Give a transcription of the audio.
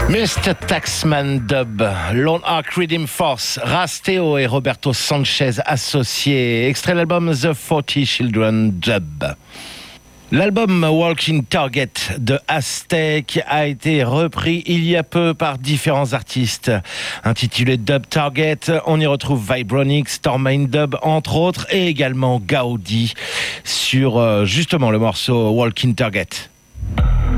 Mr. Taxman Dub, Lone Ark Redeem Force, Rasteo et Roberto Sanchez associés, extrait de l'album The 40 Children Dub. L'album Walking Target de Aztec a été repris il y a peu par différents artistes. Intitulé Dub Target, on y retrouve Vibronics, Stormmain Dub entre autres, et également Gaudi sur justement le morceau Walking Target.